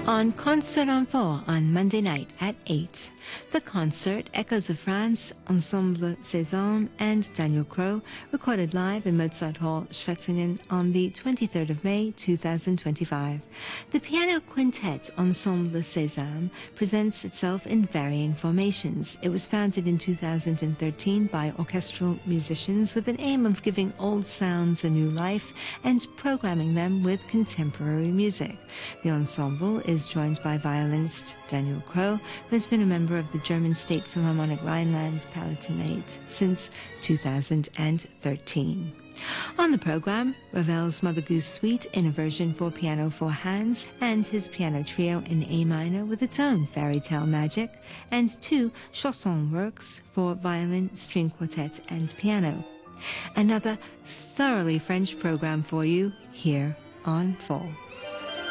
on Concert en Four on Monday night at 8. The concert, Echoes of France, Ensemble Cézanne and Daniel Crowe, recorded live in Mozart Hall, Schwetzingen on the 23rd of May 2025. The piano quintet Ensemble Cézanne presents itself in varying formations. It was founded in 2013 by orchestral musicians with an aim of giving old sounds a new life and programming them with contemporary music. The ensemble is joined by violinist Daniel Crowe, who has been a member of the German State Philharmonic Rhineland-Palatinate since 2013. On the program, Ravel's Mother Goose Suite in a version for piano four hands, and his piano trio in A minor with its own fairy tale magic, and two chanson works for violin, string quartet, and piano. Another thoroughly French program for you here on Fall.